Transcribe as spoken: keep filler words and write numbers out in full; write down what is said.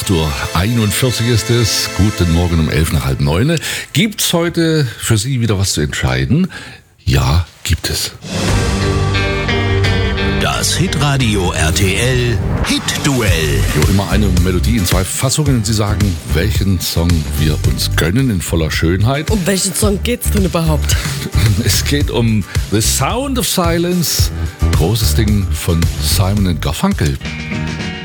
acht Uhr einundvierzig ist es. Guten Morgen um elf nach halb neun. Gibt's heute für Sie wieder was zu entscheiden? Ja, gibt es. Das Hitradio R T L Hit-Duell. Jo, immer eine Melodie in zwei Fassungen und Sie sagen, welchen Song wir uns gönnen in voller Schönheit. Um welchen Song geht's denn überhaupt? Es geht um The Sound of Silence. Großes Ding von Simon and Garfunkel.